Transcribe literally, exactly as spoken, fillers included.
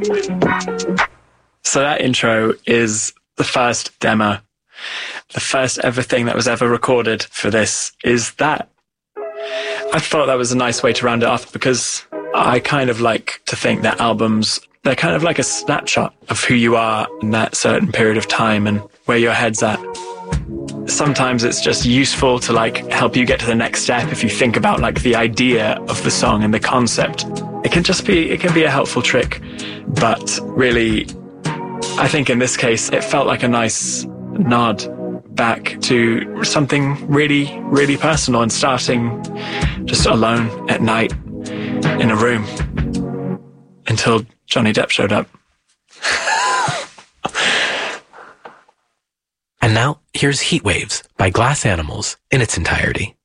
So that intro is the first demo. The first ever thing that was ever recorded for this is that. I thought that was a nice way to round it off because I kind of like to think that albums, they're kind of like a snapshot of who you are in that certain period of time and where your head's at. Sometimes it's just useful to like help you get to the next step if you think about like the idea of the song and the concept. It can just be, it can be a helpful trick, but really, I think in this case, it felt like a nice nod back to something really, really personal and starting just alone at night in a room until Johnny Depp showed up. And now, here's Heat Waves by Glass Animals in its entirety.